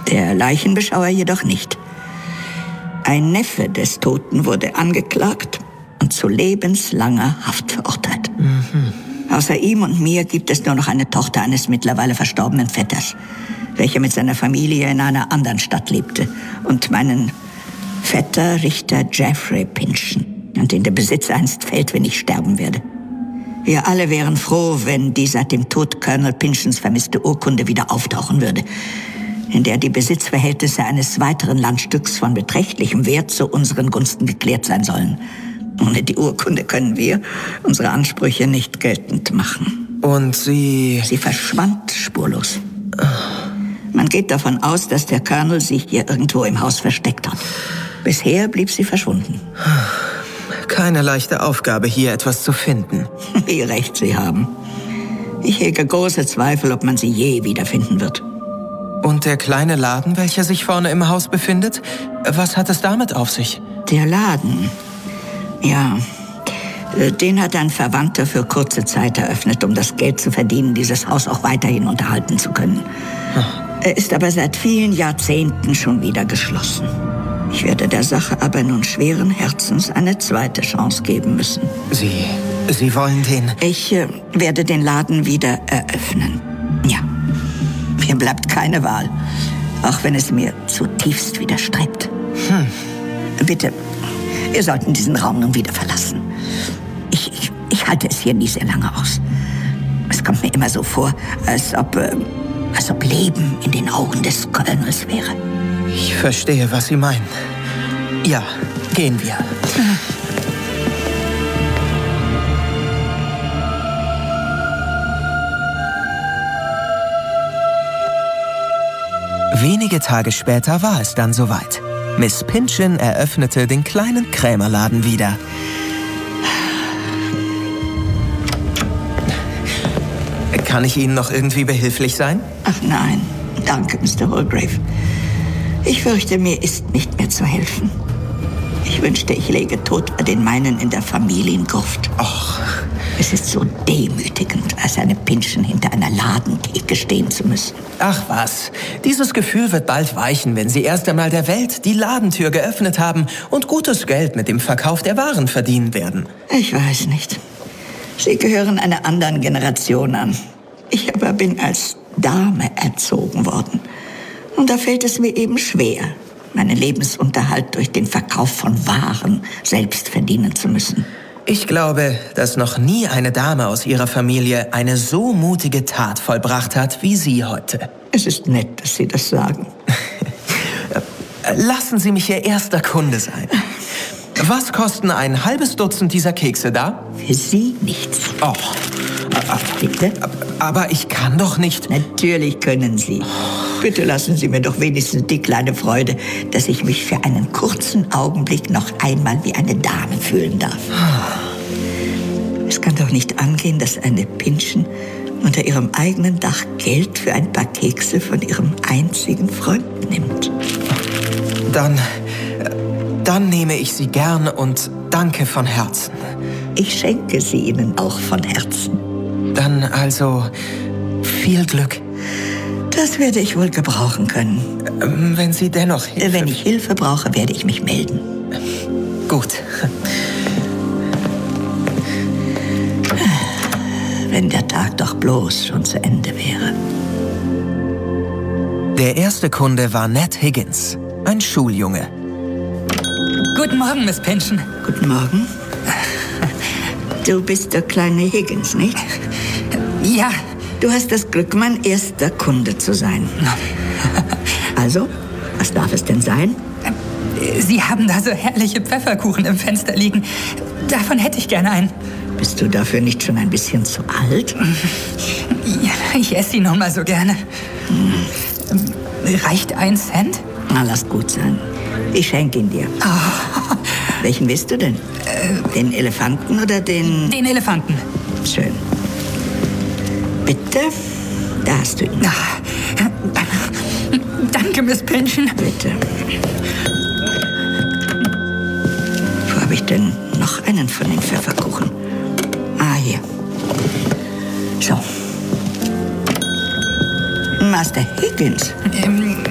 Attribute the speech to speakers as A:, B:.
A: Der Leichenbeschauer jedoch nicht. Ein Neffe des Toten wurde angeklagt und zu lebenslanger Haft verurteilt. Außer ihm und mir gibt es nur noch eine Tochter eines mittlerweile verstorbenen Vetters, welcher mit seiner Familie in einer anderen Stadt lebte und meinen Vetter Richter Jeffrey Pynchon, und in den Besitz einst fällt, wenn ich sterben werde. Wir alle wären froh, wenn die seit dem Tod Colonel Pynchons vermisste Urkunde wieder auftauchen würde, in der die Besitzverhältnisse eines weiteren Landstücks von beträchtlichem Wert zu unseren Gunsten geklärt sein sollen. Ohne die Urkunde können wir unsere Ansprüche nicht geltend machen.
B: Und Sie
A: verschwand spurlos. Man geht davon aus, dass der Colonel sich hier irgendwo im Haus versteckt hat. Bisher blieb sie verschwunden.
B: Keine leichte Aufgabe, hier etwas zu finden.
A: Wie recht Sie haben. Ich hege große Zweifel, ob man sie je wiederfinden wird.
B: Und der kleine Laden, welcher sich vorne im Haus befindet? Was hat es damit auf sich?
A: Der Laden? Ja, den hat ein Verwandter für kurze Zeit eröffnet, um das Geld zu verdienen, dieses Haus auch weiterhin unterhalten zu können. Er ist aber seit vielen Jahrzehnten schon wieder geschlossen. Ich werde der Sache aber nun schweren Herzens eine zweite Chance geben müssen.
B: Sie wollen den...
A: Ich werde den Laden wieder eröffnen. Ja, mir bleibt keine Wahl, auch wenn es mir zutiefst widerstrebt. Bitte, wir sollten diesen Raum nun wieder verlassen. Ich halte es hier nie sehr lange aus. Es kommt mir immer so vor, als ob Leben in den Augen des Colonels wäre.
B: Ich verstehe, was Sie meinen. Ja, gehen wir. Wenige Tage später war es dann soweit. Miss Pynchon eröffnete den kleinen Krämerladen wieder. Kann ich Ihnen noch irgendwie behilflich sein?
A: Ach nein, danke, Mr. Walgrave. Ich fürchte, mir ist nicht mehr zu helfen. Ich wünschte, ich läge tot bei den meinen in der Familiengruft.
B: Och.
A: Es ist so demütigend, als eine Pynchon hinter einer Ladentheke stehen zu müssen.
B: Ach was, dieses Gefühl wird bald weichen, wenn Sie erst einmal der Welt die Ladentür geöffnet haben und gutes Geld mit dem Verkauf der Waren verdienen werden.
A: Ich weiß nicht. Sie gehören einer anderen Generation an. Ich aber bin als Dame erzogen worden. Und da fällt es mir eben schwer, meinen Lebensunterhalt durch den Verkauf von Waren selbst verdienen zu müssen.
B: Ich glaube, dass noch nie eine Dame aus Ihrer Familie eine so mutige Tat vollbracht hat wie Sie heute.
A: Es ist nett, dass Sie das sagen.
B: Lassen Sie mich Ihr erster Kunde sein. Was kosten ein halbes Dutzend dieser Kekse da?
A: Für Sie nichts.
B: Oh.
A: Bitte?
B: Aber ich kann doch nicht...
A: Natürlich können Sie. Bitte lassen Sie mir doch wenigstens die kleine Freude, dass ich mich für einen kurzen Augenblick noch einmal wie eine Dame fühlen darf. Es kann doch nicht angehen, dass eine Pynchon unter ihrem eigenen Dach Geld für ein paar Kekse von ihrem einzigen Freund nimmt.
B: Dann nehme ich sie gern und danke von Herzen.
A: Ich schenke sie Ihnen auch von Herzen.
B: Dann also viel Glück.
A: Das werde ich wohl gebrauchen können.
B: Wenn Sie dennoch Hilfe...
A: Wenn ich Hilfe brauche, werde ich mich melden.
B: Gut.
A: Wenn der Tag doch bloß schon zu Ende wäre.
B: Der erste Kunde war Ned Higgins, ein Schuljunge.
C: Guten Morgen, Miss Pynchon.
A: Guten Morgen. Du bist der kleine Higgins, nicht?
C: Ja.
A: Du hast das Glück, mein erster Kunde zu sein. Also, was darf es denn sein?
C: Sie haben da so herrliche Pfefferkuchen im Fenster liegen. Davon hätte ich gerne einen.
A: Bist du dafür nicht schon ein bisschen zu alt?
C: Ja, ich esse sie nun mal so gerne. Reicht 1 Cent?
A: Na, lass gut sein. Ich schenke ihn dir.
C: Oh.
A: Welchen willst du denn? Den Elefanten oder den...
C: Den Elefanten.
A: Schön. Bitte, da hast du ihn.
C: Danke, Miss Pynchon.
A: Bitte. Wo habe ich denn noch einen von den Pfefferkuchen? Ah, hier. So. Master Higgins.